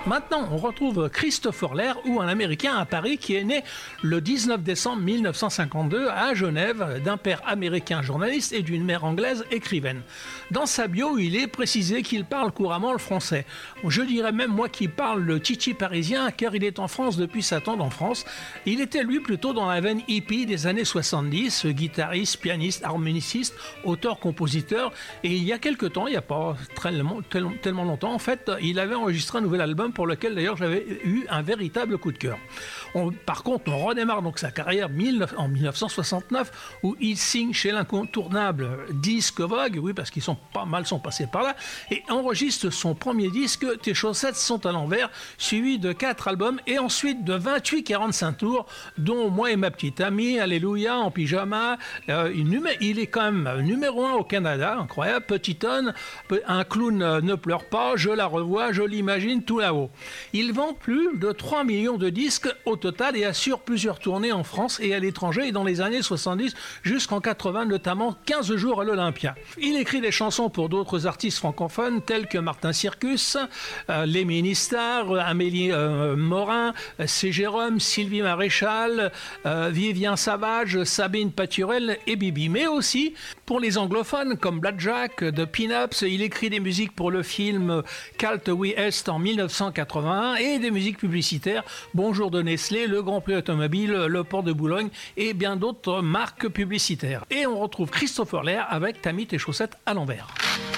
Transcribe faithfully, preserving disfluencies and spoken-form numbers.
Maintenant, on retrouve Christopher Lair, ou un Américain à Paris qui est né le dix-neuf décembre mille neuf cent cinquante-deux à Genève, d'un père américain journaliste et d'une mère anglaise écrivaine. Dans sa bio, il est précisé qu'il parle couramment le français. Je dirais même moi qu'il parle le titi parisien, car il est en France depuis sa tendre enfance. Il était lui plutôt dans la veine hippie des années soixante-dix, guitariste, pianiste, harmoniciste, auteur-compositeur. Et il y a quelque temps, il n'y a pas très, tellement longtemps, en fait, il avait enregistré un nouvel album pour lequel d'ailleurs j'avais eu un véritable coup de cœur. On, par contre, on redémarre donc sa carrière en mille neuf cent soixante-neuf, où il signe chez l'incontournable Disque Vogue, oui, parce qu'ils sont pas mal sont passés par là, et enregistre son premier disque, Tes chaussettes sont à l'envers, suivi de quatre albums et ensuite de vingt-huit quarante-cinq tours, dont Moi et ma petite amie, Alléluia, En pyjama. Euh, il, il est quand même numéro un au Canada, incroyable. Petit Homme, Un clown ne pleure pas, Je la revois, Je l'imagine, tout là-haut. Il vend plus de trois millions de disques au total et assure plusieurs tournées en France et à l'étranger, et dans les années soixante-dix jusqu'en quatre-vingts, notamment quinze jours à l'Olympia. Il écrit des chansons pour d'autres artistes francophones tels que Martin Circus, euh, les Ministars, Amélie euh, Morin, C. Jérôme, Sylvie Maréchal, euh, Vivien Savage, Sabine Paturel et Bibi. Mais aussi pour les anglophones comme Blackjack, The Pin-Ups. Il écrit des musiques pour le film Calt We Est en mille neuf cent quatre-vingt-un et des musiques publicitaires, Bonjour de Nestlé, le Grand Prix automobile, le Port de Boulogne et bien d'autres marques publicitaires. Et on retrouve Christopher Lair avec T'as mis tes chaussettes à l'envers.